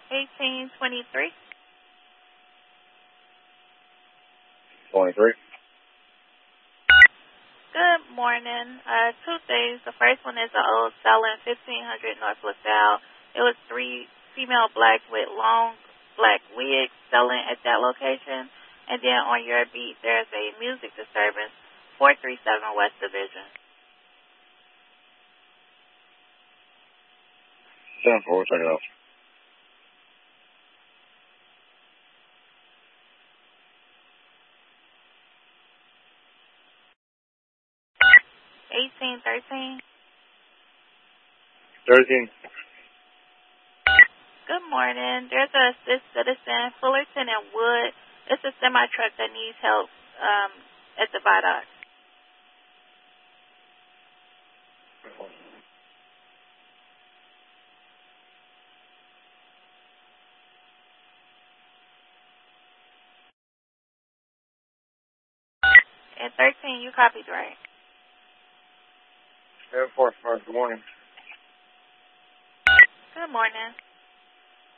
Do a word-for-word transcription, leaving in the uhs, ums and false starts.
eighteen twenty-three. twenty-three. Good morning. Uh, two things. The first one is an old selling fifteen hundred North LaSalle. It was three female blacks with long black wigs selling at that location. And then on your beat, there's a music disturbance, four three seven West Division. ten four, check it out. eighteen thirteen. thirteen. Good morning. There's a assist citizen, Fullerton and Wood. It's a semi-truck that needs help um, at the viaduct. And thirteen, you copied right. ten four, good morning. Good morning.